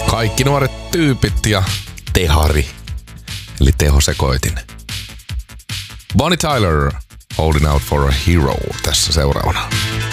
Kaikki nuoret tyypit ja tehari, eli tehosekoitin. Bonnie Tyler, Holding Out for a Hero, tässä seuraavana.